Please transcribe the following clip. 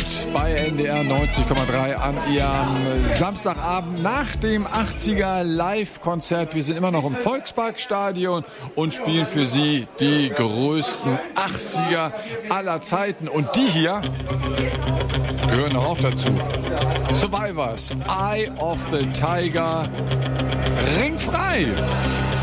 Abend bei NDR 90,3 an Ihrem Samstagabend nach dem 80er Live-Konzert. Wir sind immer noch im Volksparkstadion und spielen für Sie die größten 80er aller Zeiten. Und die hier gehören auch dazu. Survivors, Eye of the Tiger, ringfrei.